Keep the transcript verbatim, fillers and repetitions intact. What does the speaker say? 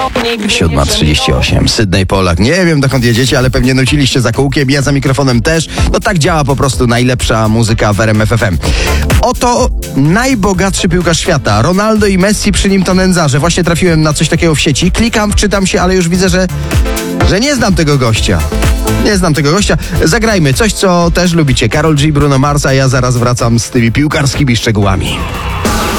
siódma trzydzieści osiem. Sydney Polak. Nie wiem, dokąd jedziecie, ale pewnie nuciliście za kółkiem. Ja za mikrofonem też. No tak działa po prostu najlepsza muzyka w R M F F M. Oto najbogatszy piłkarz świata. Ronaldo i Messi, przy nim to nędzarze. Właśnie trafiłem na coś takiego w sieci. Klikam, wczytam się, ale już widzę, że, że nie znam tego gościa. Nie znam tego gościa. Zagrajmy coś, co też lubicie. Karol G, Bruno Mars, a ja zaraz wracam z tymi piłkarskimi szczegółami.